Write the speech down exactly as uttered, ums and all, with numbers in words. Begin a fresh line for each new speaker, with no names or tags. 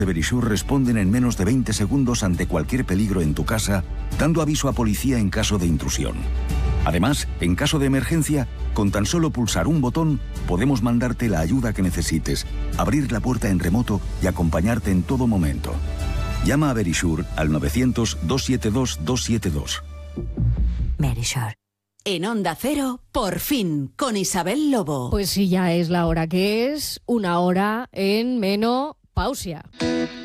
de Verisure responden en menos de veinte segundos ante cualquier peligro en tu casa, dando aviso a policía en caso de intrusión. Además, en caso de emergencia, con tan solo pulsar un botón, podemos mandarte la ayuda que necesites, abrir la puerta en remoto y acompañarte en todo momento. Llama a Verisure al novecientos, doscientos setenta y dos, doscientos setenta y dos.
Verisure. En Onda Cero, por fin, con Isabel Lobo.
Pues sí, ya es la hora que es, una hora en menopausia.